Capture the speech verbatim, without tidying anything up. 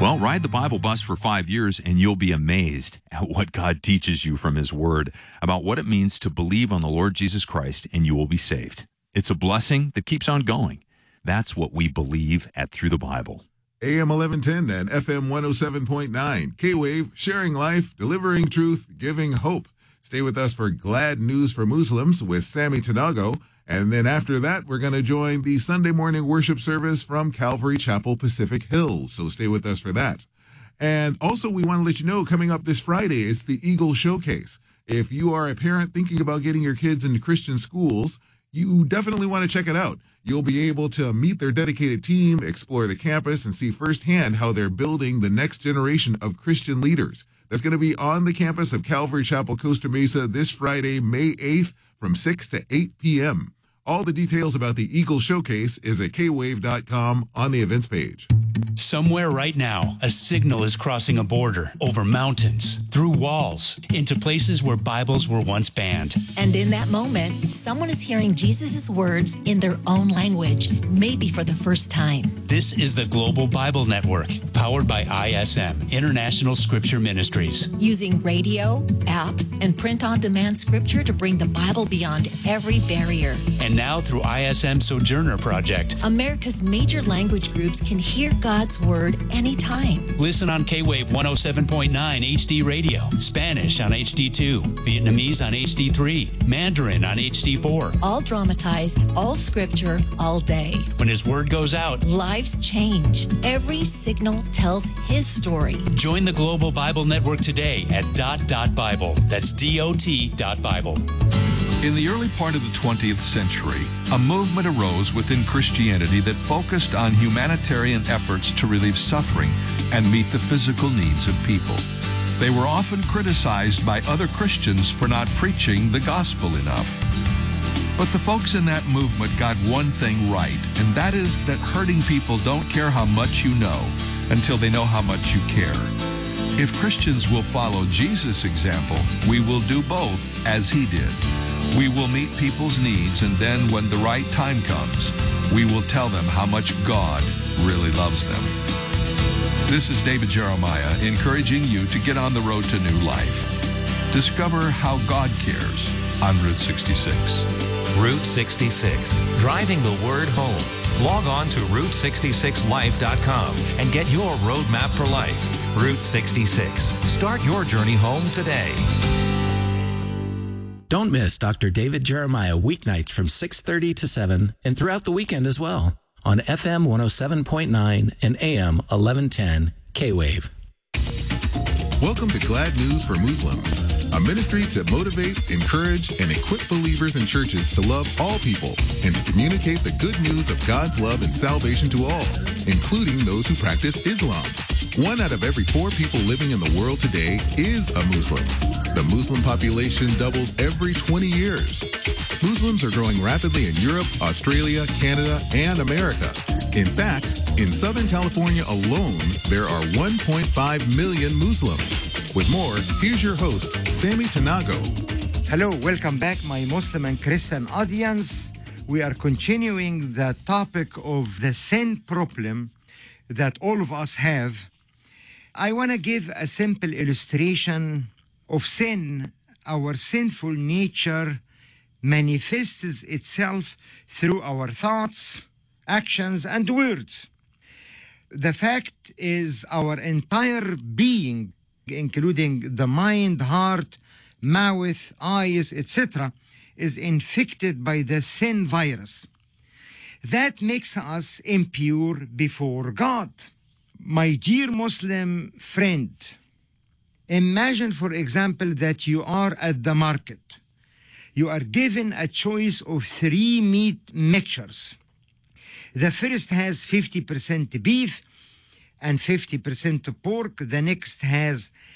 Well, ride the Bible bus for five years and you'll be amazed at what God teaches you from His Word about what it means to believe on the Lord Jesus Christ and you will be saved. It's a blessing that keeps on going. That's what we believe at Through the Bible. A M eleven ten and F M one oh seven point nine. K-Wave, sharing life, delivering truth, giving hope. Stay with us for Glad News for Muslims with Sammy Tanago. And then after that, we're going to join the Sunday morning worship service from Calvary Chapel, Pacific Hills. So stay with us for that. And also, we want to let you know, coming up this Friday, it's the Eagle Showcase. If you are a parent thinking about getting your kids into Christian schools, you definitely want to check it out. You'll be able to meet their dedicated team, explore the campus, and see firsthand how they're building the next generation of Christian leaders. That's going to be on the campus of Calvary Chapel, Costa Mesa this Friday, May eighth from six to eight p.m. All the details about the Eagle Showcase is at k wave dot com on the events page. Somewhere right now, a signal is crossing a border, over mountains, through walls, into places where Bibles were once banned. And in that moment, someone is hearing Jesus' words in their own language, maybe for the first time. This is the Global Bible Network, powered by I S M, International Scripture Ministries. Using radio, apps, and print-on-demand scripture to bring the Bible beyond every barrier. And now through I S M Sojourner Project, America's major language groups can hear God's Word anytime. Listen on K-Wave one oh seven point nine H D Radio, Spanish on H D two, Vietnamese on H D three, Mandarin on H D four. All dramatized, all scripture, all day. When His Word goes out, lives change. Every signal tells His story. Join the Global Bible Network today at dot dot Bible. That's D O T dot Bible. In the early part of the twentieth century, a movement arose within Christianity that focused on humanitarian efforts to relieve suffering and meet the physical needs of people. They were often criticized by other Christians for not preaching the gospel enough. But the folks in that movement got one thing right, and that is that hurting people don't care how much you know until they know how much you care. If Christians will follow Jesus' example, we will do both as He did. We will meet people's needs, and then when the right time comes, we will tell them how much God really loves them. This is David Jeremiah encouraging you to get on the road to new life. Discover how God cares on Route sixty-six. Route sixty-six, driving the word home. Log on to route sixty-six life dot com and get your roadmap for life. Route sixty-six. Start your journey home today. Don't miss Doctor David Jeremiah weeknights from six thirty to seven and throughout the weekend as well on F M one oh seven point nine and A M eleven ten K-Wave. Welcome to Glad News for Muslims, a ministry to motivate, encourage, and equip believers in churches to love all people and to communicate the good news of God's love and salvation to all, including those who practice Islam. One out of every four people living in the world today is a Muslim. The Muslim population doubles every twenty years. Muslims are growing rapidly in Europe, Australia, Canada, and America. In fact, in Southern California alone, there are one point five million Muslims. With more, here's your host, Sammy Tanago. Hello, welcome back, my Muslim and Christian audience. We are continuing the topic of the sin problem that all of us have. I want to give a simple illustration of sin. Our sinful nature manifests itself through our thoughts, actions, and words. The fact is our entire being, including the mind, heart, mouth, eyes, et cetera, is infected by the sin virus. That makes us impure before God. My dear Muslim friend, imagine, for example, that you are at the market. You are given a choice of three meat mixtures. The first has fifty percent beef and fifty percent pork. The next has